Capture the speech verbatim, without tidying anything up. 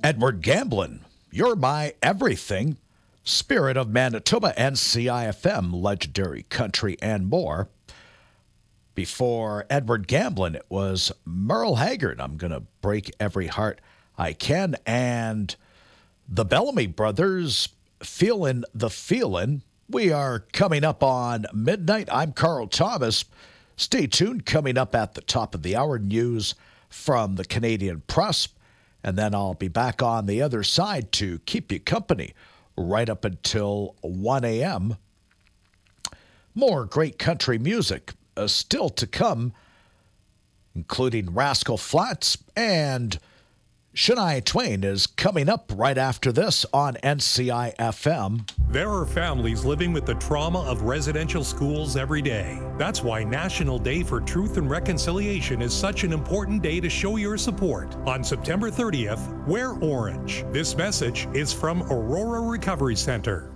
Edward Gamblin, you're my everything. Spirit of Manitoba and C I F M, legendary country and more. Before Edward Gamblin, it was Merle Haggard. I'm going to break every heart I can. And the Bellamy Brothers, Feelin' the Feelin'. We are coming up on midnight. I'm Carl Thomas. Stay tuned. Coming up at the top of the hour, news from the Canadian Press. And then I'll be back on the other side to keep you company right up until one a.m. More great country music uh, still to come, including Rascal Flatts, and Shania Twain is coming up right after this on N C I F M. There are families living with the trauma of residential schools every day. That's why National Day for Truth and Reconciliation is such an important day to show your support. On September thirtieth, wear orange. This message is from Aurora Recovery Center.